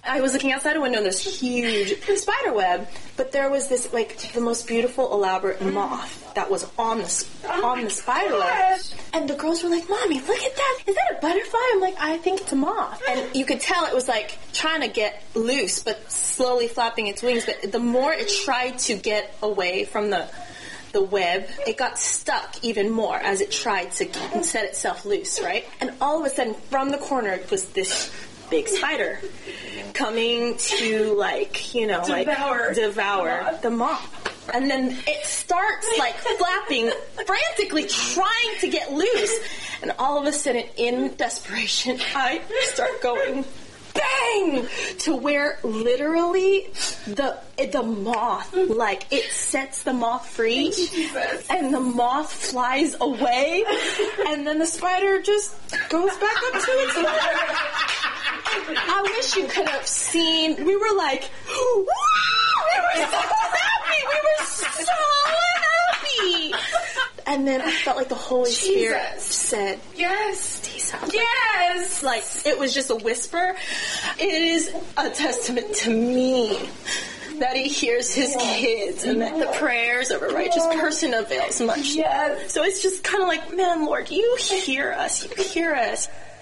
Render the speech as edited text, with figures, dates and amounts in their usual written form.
I was looking outside a window and there's huge spider web, but there was this, like, the most beautiful, elaborate moth that was on the spider web. And the girls were like, Mommy, look at that. Is that a butterfly? I'm like, I think it's a moth. And you could tell it was, like, trying to get loose, but slowly flapping its wings. But the more it tried to get away from the web, it got stuck even more as it tried to set itself loose, right? And all of a sudden, from the corner was this big spider coming to, like, you know, devour the moth. And then it starts, like, flapping, frantically trying to get loose. And all of a sudden, in desperation, I start going bang to where literally the moth, like, it sets the moth free, and the moth flies away, and then the spider just goes back up to its web. I wish you could have seen. We were like, woo! We were so happy. We were so happy. And then I felt like the Holy Spirit said, "Yes, Tisa." Yes. Like, it was just a whisper. It is a testament to me that He hears His kids and that the prayers of a righteous person avails much. Yes. So it's just kind of like, man, Lord, you hear us. You hear us.